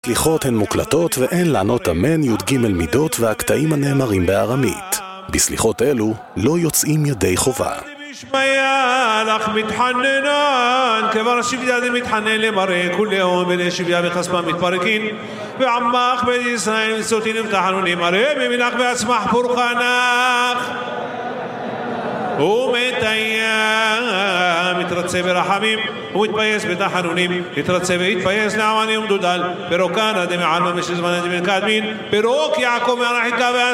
הסליחות הן מוקלטות ואין לענות אמן י"ג מידות והקטעים הנאמרים בארמית. בסליחות אלו לא יוצאים ידי חובה. לך מתחננן כבר שביה מתחנן למראה כל יום ולשביה בכספם מתפרקין ועמך בית ישראל וסותין ותחנונים מראה ממלך ועצמך פורחנך ומתאיה מתרצה ברחמים ומתפייס בתחנונים יתרצה ויתפייס לעמני ומדודל פירוקן עד מעלמה משזמן עד מן קדמין פירוק יעקב מהרחיקה